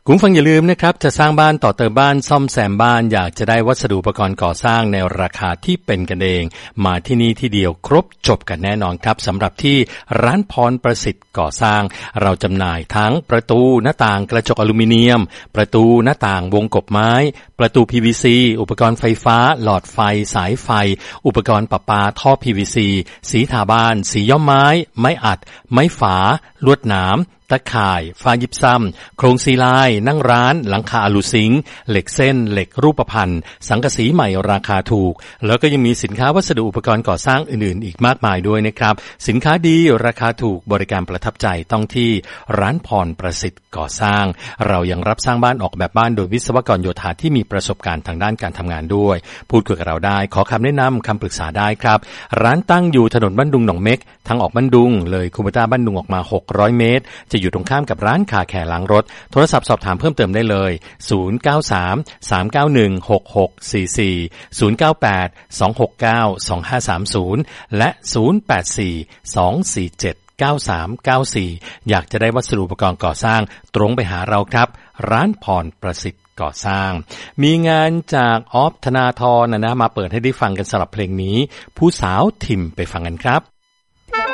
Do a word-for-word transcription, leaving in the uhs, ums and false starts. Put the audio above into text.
คุณฟังอย่าลืมนะครับจะสร้างบ้านต่อเติมบ้านซ่อมแซมบ้านอยากจะได้วัสดุอุปกรณ์ก่อสร้างในราคาที่เป็นกันเองมาที่นี่ที่เดียวครบจบกันแน่นอนครับสำหรับที่ร้านพรประสิทธิ์ก่อสร้างเราจำหน่ายทั้งประตูหน้าต่างกระจกอลูมิเนียมประตูหน้าต่างวงกบไม้ประตู พี วี ซี อุปกรณ์ไฟฟ้าหลอดไฟสายไฟอุปกรณ์ประปาท่อ พี วี ซี สีทาบ้านสีย้อมไม้ไม้อัดไม้ฝาลวดหนามตะข่ายฟ้ายิบซ้ำโครงซีลายนั่งร้านหลังคาอลูซิงค์เหล็กเส้นเหล็กรูปพรรณสังกะสีใหม่ราคาถูกแล้วก็ยังมีสินค้าวัสดุอุปกรณ์ก่อสร้างอื่นๆอีกมากมายด้วยนะครับสินค้าดีราคาถูกบริการประทับใจต้องที่ร้านพรประสิทธิ์ก่อสร้างเรายังรับสร้างบ้านออกแบบบ้านโดยวิศวกรโยธาที่มีประสบการณ์ทางด้านการทำงานด้วยพูดคุยกับเราได้ขอคำแนะนำคำปรึกษาได้ครับร้านตั้งอยู่ถนนบ้านดุงหนองเม็กทางออกบ้านดุงเลยคูเบต้าบ้านดุงออกมาหกร้อยเมตรจะอยู่ตรงข้ามกับร้านคาแคร์ล้างรถโทรศัพท์สอบถามเพิ่มเติมได้เลยศูนย์ เก้า สาม สาม เก้า หนึ่ง หก หก สี่ สี่ ศูนย์ เก้า แปด สอง หก เก้า สอง ห้า สาม ศูนย์และศูนย์ แปด สี่ สอง สี่ เจ็ด เก้า สาม เก้า สี่อยากจะได้วัสดุอุปกรณ์ก่อสร้างตรงไปหาเราครับร้านพรประสิทธิ์ก่อสร้างมีงานจากออฟธนาธรนะนะมาเปิดให้ได้ฟังกันสำหรับเพลงนี้ผู้สาวทิมไปฟังกันครับ